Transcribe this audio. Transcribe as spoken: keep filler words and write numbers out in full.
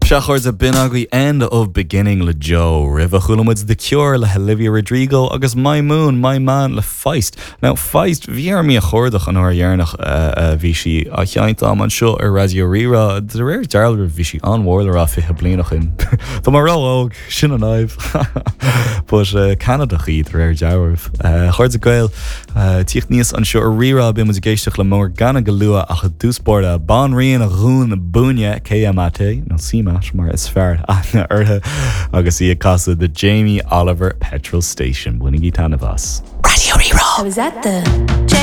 Seachords a binagui end of beginning le Joe River Chulamwoods The Cure le Olivia Rodrigo agus My Moon My Man le Feist. Now Feist bhíar mi a chordach an áiarnach bhí a cheint am an seo ar Radio Rira de réir dearlar bhí si anhórlar a fithe blianach in. Tá mar rá óg sin an aibh. But Canada chiad réir dearmh. Chord a gail tíocht níos an seo ar Rira bí mu géisteach le mór ganna go lua a chu dúspóirda ban rion a rún búne K M A T nó síma mar is fear ana urtha agus í a casa the Jamie Oliver Petrol Station bunig í tanna bhas. Radio Rira. I was at the